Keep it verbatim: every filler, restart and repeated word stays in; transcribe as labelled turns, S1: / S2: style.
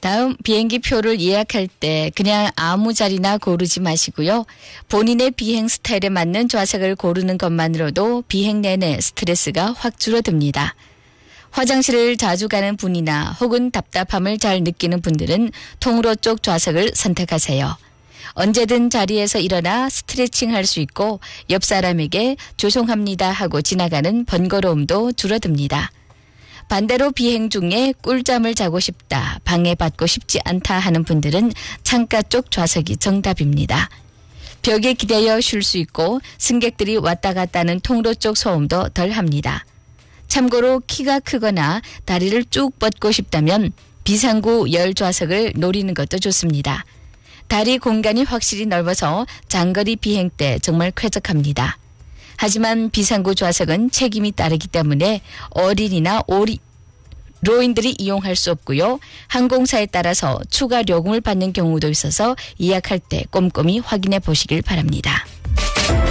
S1: 다음 비행기 표를 예약할 때 그냥 아무 자리나 고르지 마시고요. 본인의 비행 스타일에 맞는 좌석을 고르는 것만으로도 비행 내내 스트레스가 확 줄어듭니다. 화장실을 자주 가는 분이나 혹은 답답함을 잘 느끼는 분들은 통로 쪽 좌석을 선택하세요. 언제든 자리에서 일어나 스트레칭 할 수 있고 옆 사람에게 죄송합니다 하고 지나가는 번거로움도 줄어듭니다. 반대로 비행 중에 꿀잠을 자고 싶다, 방해받고 싶지 않다 하는 분들은 창가 쪽 좌석이 정답입니다. 벽에 기대어 쉴 수 있고 승객들이 왔다 갔다 하는 통로 쪽 소음도 덜합니다. 참고로 키가 크거나 다리를 쭉 뻗고 싶다면 비상구 열 좌석을 노리는 것도 좋습니다. 다리 공간이 확실히 넓어서 장거리 비행 때 정말 쾌적합니다. 하지만 비상구 좌석은 책임이 따르기 때문에 어린이나 오리, 로인들이 이용할 수 없고요. 항공사에 따라서 추가 요금을 받는 경우도 있어서 예약할 때 꼼꼼히 확인해 보시길 바랍니다.